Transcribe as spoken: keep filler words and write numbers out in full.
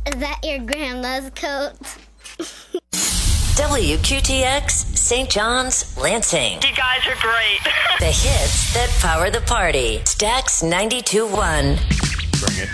Is that your grandma's coat? W Q T X, Saint John's, Lansing. You guys are great. The hits that power the party. Stax ninety-two point one. Bring it.